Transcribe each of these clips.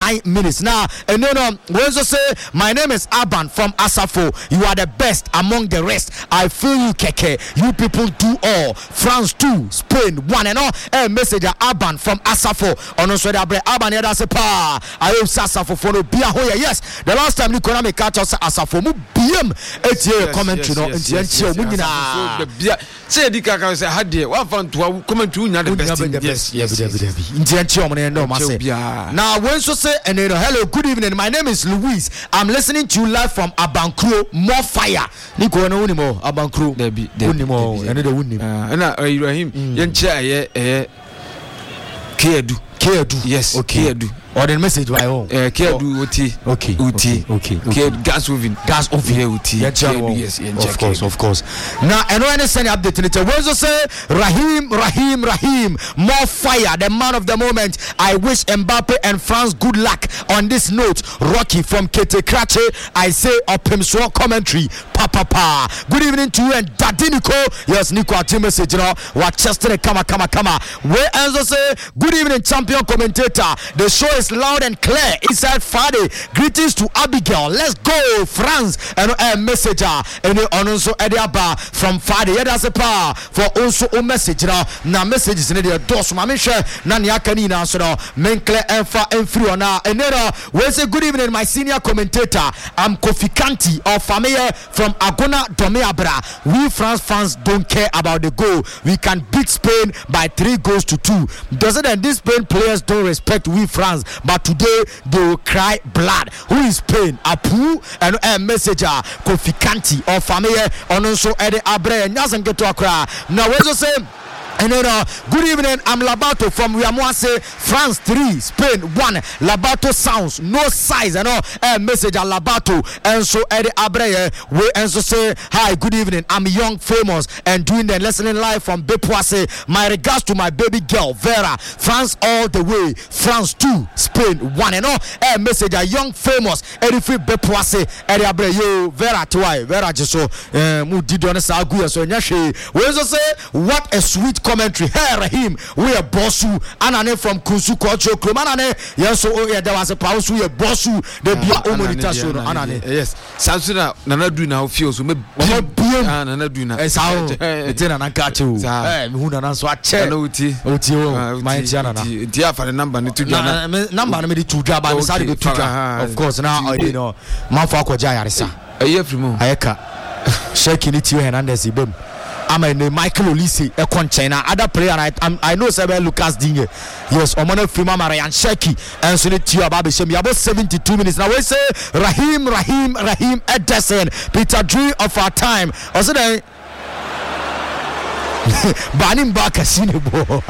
9 minutes. Now, and we also say, my name is Aban from Asafo. You are the best among the rest. I feel you, Keke. You people do all. France 2, Spain 1 and all. A message Aban from Asafo. On also the Aban here that's a pa. I hope Asafo for no be a hoya. Yes, the last time you could catch us Asafo mu BM it's commentary no into say the kaka say had there one fan to commentary na the best. Yes. Now when so say and hello, good evening. My name is Louise. I'm listening to you live from Abankro. More fire. Nico no unimo Abankro. Debi unimo and the unim. Na Ibrahim yencha Kedu. Yes, okay. Kedu. Or the message by home. Kedu okay. Kedu gas oven uti. Yes, of course. Now, and when I send update it, we also say Rahim, more fire, the man of the moment. I wish Mbappe and France good luck. On this note, Rocky from Kete Krache, I say up him so commentary. Pa. Good evening to you and Daddy Nico. Yes, Nico, a team message, Rochester, come. We also say good evening, champion commentator. The show is loud and clear inside Friday. Greetings to Abigail. Let's go, France. And a messenger. And also Ediaba from Friday. Yeah, that's a power for also a message. Now messages in the dos. Mamisha Nanyakani so Menkle Enfa Enfrio now. And then we say good evening, my senior commentator. I'm Kofi Kanti of Famille from Agona Domeabra. We France fans don't care about the goal. We can beat Spain by 3-2. Doesn't that these Spain players don't respect we France, but today they will cry blood. Who is Spain? Apu and a messenger Kofi Kanti of Famille on also Eddie Abre and Yazan get to Accra. Now we also say and then, good evening, I'm Labato from Wiamoise, France 3, Spain 1. Labato sounds, no size, and all. Message at Labato. And so, Eddie Abreye, we also say, hi, good evening, I'm young, famous, and doing the listening live from Bepoise. My regards to my baby girl, Vera. France all the way, France 2, Spain 1. And all. Message at young, famous, Eddie Free Bepoise, Eddie Abreye, yo, Vera, Tuai, Vera, just so, Mudidon Sagu, so, we also say, what a sweet commentary. Hey Rahim, we are bossu anane from Kunsu Kocho Klumanane. Yes, so there was a pause. We are bossu. The Bia Omonita anane. Yes, Sansuna Nana do now feels me. Nana do now. It's how it's in an ankachu. Who don't answer? Oti, my Jana. Dear for the number to number maybe 2 job. Of course, now you know, Mafako Jayarisa. A year from Ayaka shaking it to you and Ibum. I'm a Michael Olise, a conchainer, other player. I know several Lucas Digne. Yes, Omano Fima Marian Sheki, and so to you about 72 minutes. Now we say Rahim Edison, Peter Drew of our time. Also, Banim Baka Sinebo.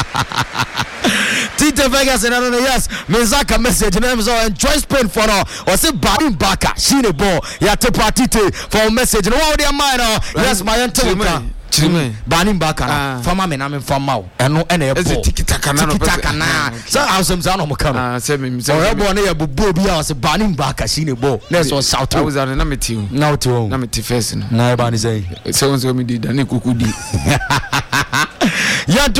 Tite Vegas and I don't know, yes, Mezaka message names so enjoy Spain for now. Or say Banim Baka Sinebo. Ya to partite for message. No what their mind. Yes, my entire Banim Baka. From my name from Mau. And no any tiki taka na. So I was no come. Say me. So everyone here Bobia was Banim Baka Sinebo. Let's on South. I was on a team. Now to Namity first. Na everybody say. So me did and Kukudi. Yeah,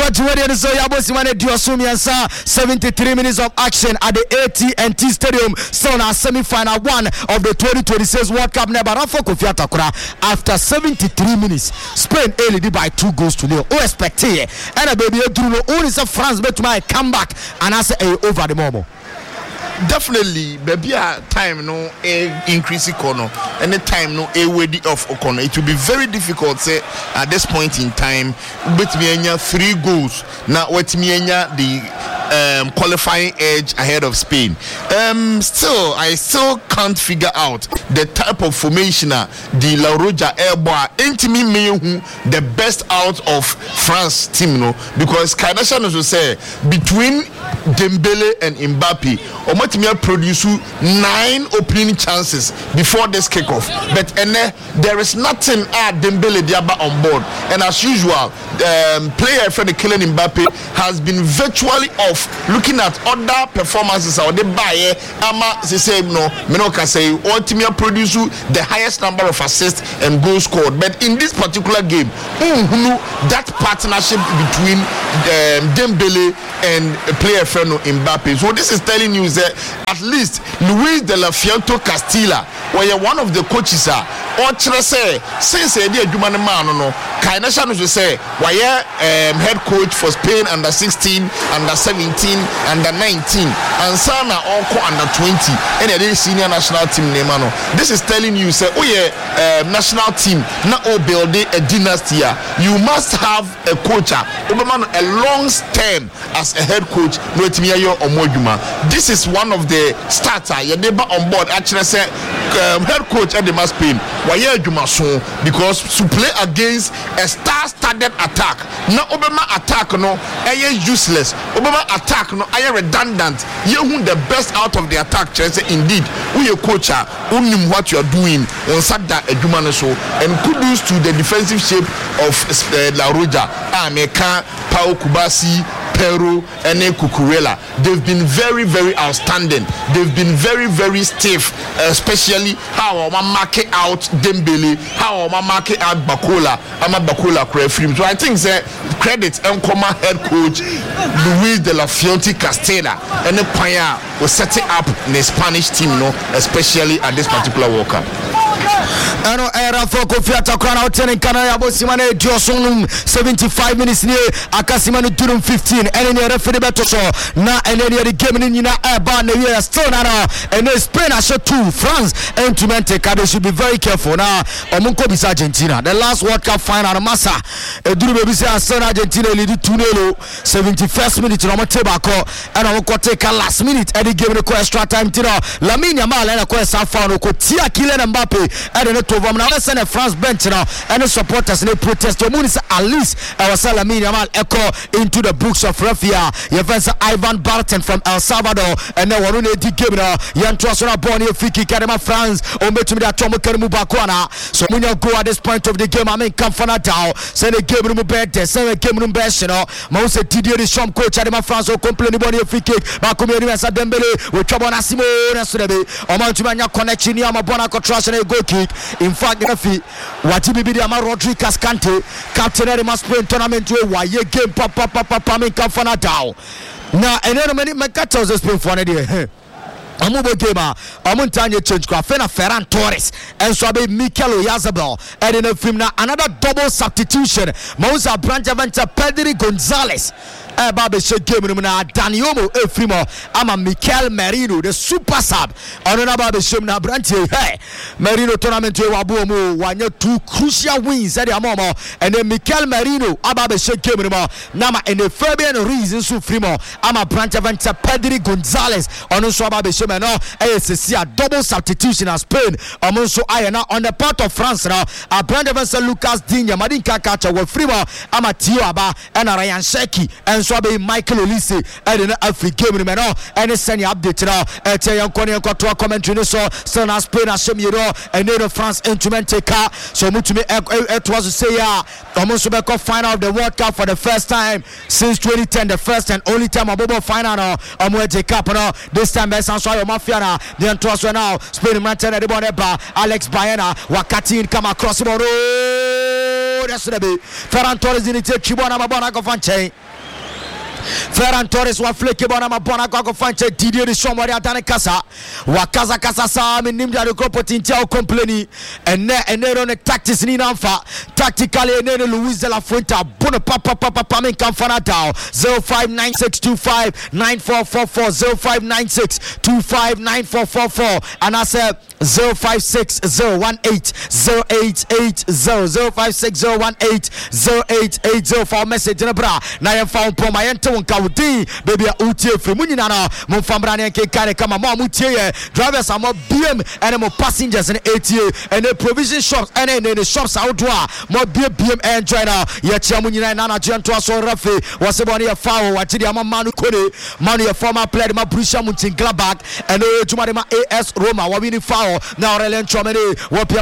73 minutes of action at the AT&T Stadium. So now semi-final 1 of the 2026 World Cup. After 73 minutes, Spain leading by 2-0. Oh, expect it. And a baby, only France bet my comeback and I say over the moment. Definitely, baby, time no increase econo. Any time no way off econo. It will be very difficult. Say at this point in time, with me 3 goals. Now with me the qualifying edge ahead of Spain. Still, I still can't figure out the type of formation the La Roja Airboy intimate me the best out of France team, no, because Kardashian also say between Dembele and Mbappe, Omotimia produce 9 opening chances before this kickoff. But there is nothing Dembele Diaba on board, and as usual, player for the Kylian Mbappe has been virtually off. Looking at other performances, or the buyer, Ama say no, Menoka say Otimia produce the highest number of assists and goals scored. But but in this particular game, that partnership between Dembele and player friend Mbappe. So this is telling you that at least Luis de la Fuente Castilla, where one of the coaches are, or say since a dear human man, no, Kainashan will say, why head coach for Spain under 16, under 17, under 19, and Sana Onko under 20, and a senior national team name. This is telling you, say, oh yeah, national team, not all building a dynasty. You must have a coach, a long term as a head coach. This is one of the starter. Your neighbor on board actually said, head coach at the Spain. Because to play against a star-studded attack, no Obama attack no, useless. Obama attack no, redundant. You the best out of the attack. Indeed, we a coach, only what you are doing on Saturday and kudos to the defensive shape of La Roja, Ameka, Pau Kubasi, Peru, and Cucurella. They've been very, very outstanding. They've been very, very stiff, especially how I mark out Dembele, how I mark out Bakola, Bakola Crefrim. So I think that credit and head coach Luis de la Fuente Castilla and the Paya was setting up the Spanish team, especially at this particular World Cup. Ano era for Kofi Atakwana outturning Canada Bosimane Diosonum 75 minutes near Akasimanu Durum 15 and any referee better so na and any the game in Eba na still na and Spain are shot 2 France and to Menteka. They should be very careful now. Omunko bis Argentina the last World Cup final Massa Duru baby say Argentina lead 2-0 71st minute no Tebako and Omunko take a last minute and the game the extra time tira Lamine Yamal and a South Fano ko tia Kylian Mbappe and the two of them now send a France bench now and the supporters and they protest your money at least our Lamine Yamal echo into the books of Rafia Yevens Ivan Barton from El Salvador and now one the game now Yantuasona Boni Fiki Kadema France or met me that Tomo Kerimu Bakwana so Munya go at this point of the game I mean come for now send a game room bed send a game room best you know Mose Didier the Sham coach Adema France or complain Boni Fiki Bakumi Rasa Dembele with Chabona Simo Nasrebe or Mantumania connection Yama Bona contrast and a goal kick. In fact, Rafi, Watibi Bidiama Rodrigue Cascante, captain of the Spain tournament, why you game papa come for now. Now, and then many Mercatos is Spain for an idea. Amubo Gamer, Amuntanya change Grafena Ferran Torres, and Swabe Mikel Oyarzabal, and in a film now another double substitution. Moussa Branjaventa Pedri Gonzalez. Babe she game na Daniomo Efrimo ama Mikel Merino the super sub onona babe she na branche hey Merino tournament we wabomo wanye 2 crucial wins at the amomo and then Mikel Merino ababe she game na ma and the Fabian reason so frimo ama branche venta Pedri Gonzalez onon so ababe she no a double substitution as Spain amon so ayana on the part of France now a branche venta Lucas Digne Madinka Kacha we frimo ama Tio Aba and Ryan Sheki and so be Michael Olise and in Africa game no and send you update now tell you to commentary so Spain Hashem and then France instrument car so mutumi it was to say almost be final of the World Cup for the first time since 2010 the first and only time abobo final World Cup no this time best and so your mafia na the trust now Spain maintain the ball Alex Baena wakati come across the road that's the be Ferran Torres in the Chibona Mabona go fanche Ferran Torres wa fleke bona mabona kwa fanche Didier Deschamps wari atane kasa wakaza kasa sa minimja de kopotintia o complaini ene ron tactics ni namfa tactically ene Luis de la Fuente bona papa men kan fana down 0596259444 0596259444 and I said 0560180880 for message na bra na ya found po my Kawudi baby utie free munina na mfambra ne nke kare kama mo mutie drivers am BM and mo passengers in ATA and the provision shops and the shops outdoor mo BM enjoy na ya chia munina na na gento aso rafi waseboni ya fawo wachidi ama manu kone manu ya former player ma Borussia Mönchengladbach and ejuma de ma AS Roma wa wini fawo na Aurelien Tchouameni